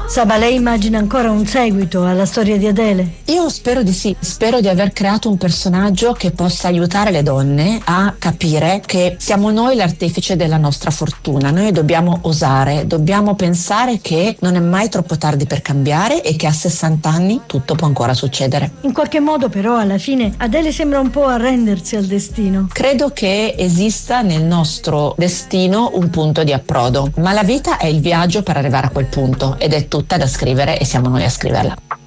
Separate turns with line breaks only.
Saba, lei immagina ancora un seguito alla storia di Adele?
Io spero di sì, spero di aver creato un personaggio che possa aiutare le donne a capire che siamo noi l'artefice della nostra fortuna. Noi dobbiamo osare, dobbiamo pensare che non è mai troppo tardi per cambiare e che a 60 anni tutto può ancora succedere.
In qualche modo però alla fine Adele sembra un po' arrendersi al destino.
Credo che esista nel nostro destino un punto di approdo, ma la vita è il viaggio per arrivare a quel punto ed è tutta da scrivere e siamo noi a scriverla.